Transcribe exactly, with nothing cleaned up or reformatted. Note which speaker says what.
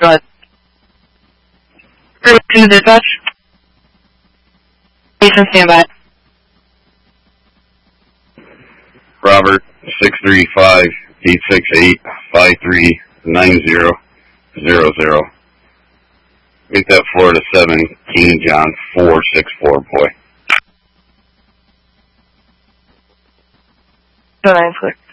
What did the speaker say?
Speaker 1: Go ahead. Group two dispatch. Station standby.
Speaker 2: Robert, six three five, eight six eight, five three nine zero zero zero. Make that Florida seven, King John four six four, boy.
Speaker 1: Nine, clear.